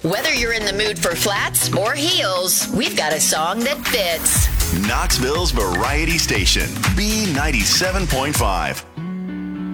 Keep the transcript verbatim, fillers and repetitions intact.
Whether you're in the mood for flats or heels, we've got a song that fits. Knoxville's Variety Station, B ninety-seven point five.